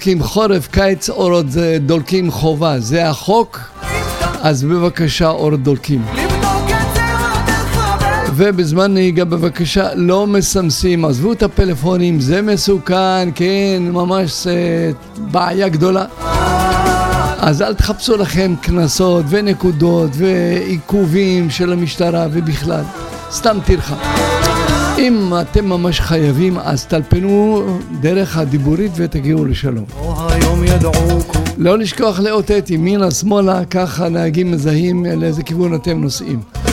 דולקים חורף, קיץ, אורות דולקים חובה, זה החוק, אז בבקשה אורות דולקים. ובזמן נהיגה בבקשה לא מסמסים, עזבו את הפלאפונים, זה מסוכן, כן, ממש בעיה גדולה. אז אל תחפשו לכם כנסות ונקודות ועיכובים של המשטרה ובכלל, סתם תרחה. אם אתם ממש חייבים, אז תלפנו דרך הדיבורית ותגיעו לשלום. לא לשכוח לאותת ימינה שמאלה, ככה נהגים מזהים לאיזה כיוון אתם נוסעים.